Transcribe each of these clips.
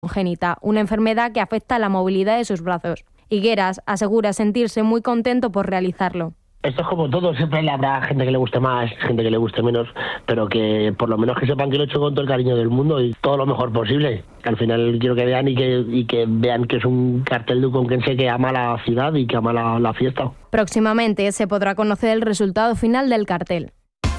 congénita, una enfermedad que afecta a la movilidad de sus brazos. Higueras asegura sentirse muy contento por realizarlo. Esto es como todo, siempre habrá gente que le guste más, gente que le guste menos, pero que por lo menos que sepan que lo he hecho con todo el cariño del mundo y todo lo mejor posible. Al final quiero que vean y que vean que es un cartel duconquense que ama la ciudad y que ama la fiesta. Próximamente se podrá conocer el resultado final del cartel.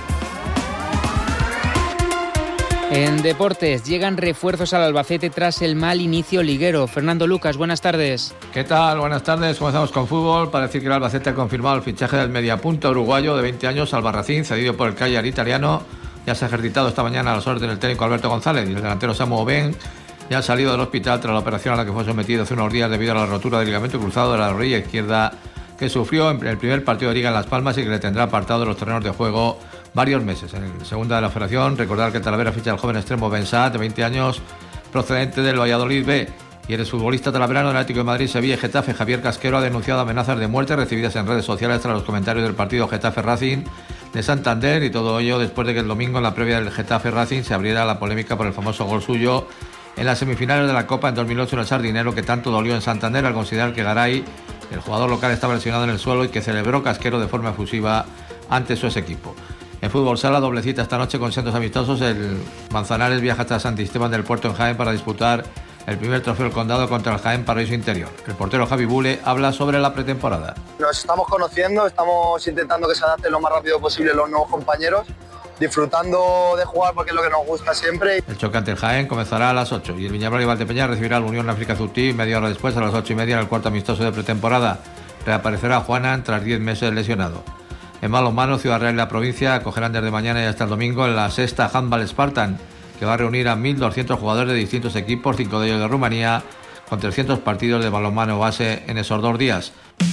En deportes, llegan refuerzos al Albacete tras el mal inicio liguero. Fernando Lucas, buenas tardes. ¿Qué tal? Buenas tardes. Comenzamos con fútbol para decir que el Albacete ha confirmado el fichaje del mediapunta uruguayo de 20 años, Albarracín, cedido por el Cagliari italiano. Ya se ha ejercitado esta mañana a las órdenes del técnico Alberto González y el delantero Samu Ben ya ha salido del hospital tras la operación a la que fue sometido hace unos días debido a la rotura del ligamento cruzado de la rodilla izquierda que sufrió en el primer partido de Liga en Las Palmas y que le tendrá apartado de los terrenos de juego varios meses. En el segunda de la operación, recordar que el Talavera ficha al joven extremo Bensat, de 20 años, procedente del Valladolid B, y el futbolista talaverano del Atlético de Madrid, Sevilla y Getafe, Javier Casquero, ha denunciado amenazas de muerte recibidas en redes sociales tras los comentarios del partido Getafe-Racing de Santander, y todo ello después de que el domingo, en la previa del Getafe-Racing, se abriera la polémica por el famoso gol suyo en las semifinales de la Copa en 2008 en el Sardinero, que tanto dolió en Santander al considerar que Garay, el jugador local, estaba lesionado en el suelo y que celebró Casquero de forma efusiva ante su ex equipo. En fútbol sala, doble cita esta noche con sendos amistosos. El Manzanares viaja hasta Santisteban del Puerto en Jaén para disputar el primer trofeo del Condado contra el Jaén Paraíso Interior. El portero Javi Bule habla sobre la pretemporada. Nos estamos conociendo, estamos intentando que se adapten lo más rápido posible los nuevos compañeros, disfrutando de jugar porque es lo que nos gusta siempre. El choque ante el Jaén comenzará a las 8 y el Viñabrol y Valdepeñas recibirá al Unión África Zutí media hora después, a las 8:30, en el cuarto amistoso de pretemporada. Reaparecerá Juanan tras 10 meses lesionado. En balonmano, Ciudad Real y la provincia acogerán desde mañana y hasta el domingo en la sexta Handball Spartan, que va a reunir a 1.200 jugadores de distintos equipos, 5 de ellos de Rumanía, con 300 partidos de balonmano base en esos 2 días.